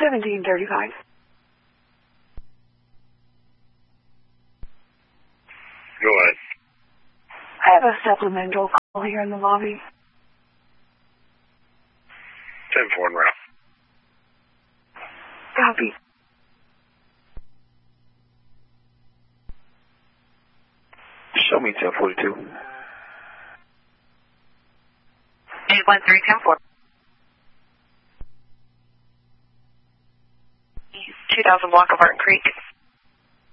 1735. Go ahead. I have a supplemental call here in the lobby. 10-4 and route. Copy. Show me 1042. 813-10-4. 2000 block of Martin Creek.